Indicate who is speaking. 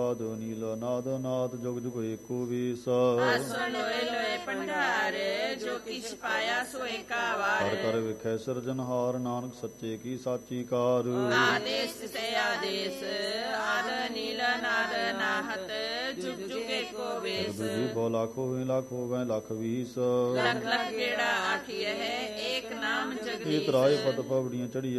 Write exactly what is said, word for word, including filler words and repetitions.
Speaker 1: ਨੀਲ ਨਾਦ ਨਾਦ ਜੁਗ ਜੁਗ ਏਕੋ ਵੀਸ।
Speaker 2: ਆਸਣ ਲੋਏ ਲੋਏ ਭੰਡਾਰ ਜੋ ਕਿਛ ਪਾਇਆ ਸੋ ਏਕਾ ਵਾਰ।
Speaker 1: ਕਰ ਕਰ ਵਿਖੇ ਸਿਰਜਨਹਾਰ ਨਾਨਕ ਸੱਚੇ ਕੀ ਸਾਚੀ ਕਾਰ।
Speaker 2: ਆਦੇਸ ਸੇ ਆਦੇਸ ਆਦ ਨੀਲ ਨਾਦ ਨਾਹਤ ਜੁਗ ਜੁਗ ਏਕੋ ਵੇਸ।
Speaker 1: ਜੀ ਬੋ ਲੱਖ ਹੋਵੇ ਲੱਖ ਹੋਵੇ ਲੱਖ ਵੀਸ।
Speaker 2: ਲੱਖ ਲੱਖ ਗੇੜਾ ਆਠੀਐ ਹੈ ਏਕ ਨਾਮ ਜਗਦੀਸ਼।
Speaker 1: ਤਰਾਏ ਪਦ ਪਵੜੀਆਂ ਚੜੀਏ